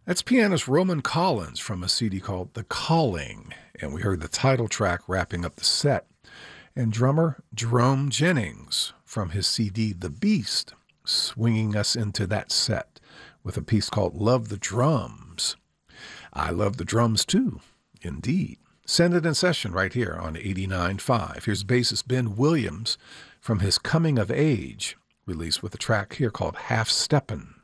That's pianist Roman Collins from a CD called The Calling, and we heard the title track wrapping up the set. And drummer Jerome Jennings from his CD The Beast, swinging us into that set with a piece called Love the Drums. I love the drums too, indeed. Send it in session right here on 89.5. Here's bassist Ben Williams from his Coming of Age release with a track here called Half Steppin'.